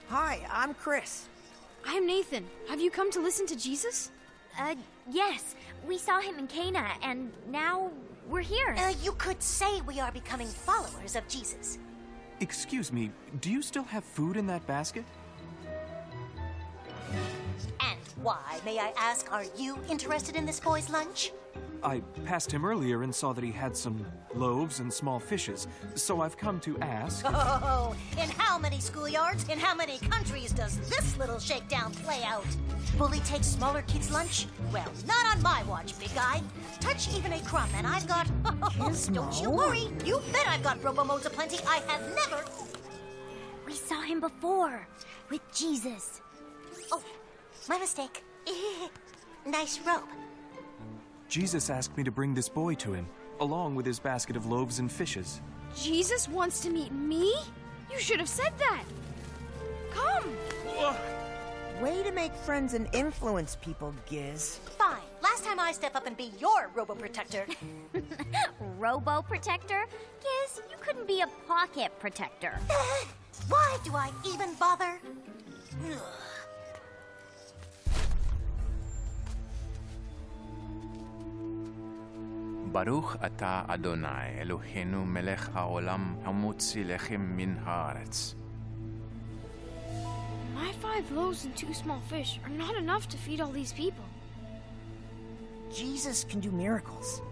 Hi, I'm Chris. I'm Nathan. Have you come to listen to Jesus? Yes. We saw him in Cana, and now we're here. You could say we are becoming followers of Jesus. Excuse me, do you still have food in that basket? And why, may I ask, are you interested in this boy's lunch? I passed him earlier and saw that he had some loaves and small fishes, so I've come to ask... Oh, in how many schoolyards, in how many countries does this little shakedown play out? Bully takes smaller kids' lunch? Well, not on my watch, big guy. Touch even a crumb and I've got... Don't you worry, you bet I've got robo-modes aplenty. I have never... We saw him before, with Jesus. Oh, my mistake. Nice robe. Jesus asked me to bring this boy to him, along with his basket of loaves and fishes. Jesus wants to meet me? You should have said that. Come. Way to make friends and influence people, Giz. Fine. Last time I step up and be your robo-protector. Robo-protector? Giz, you couldn't be a pocket protector. Why do I even bother? ברוך אתה אדוני אלוהינו מלך העולם המוציא לחם מן הארץ. My 5 loaves and 2 small fish are not enough to feed all these people. Jesus can do miracles.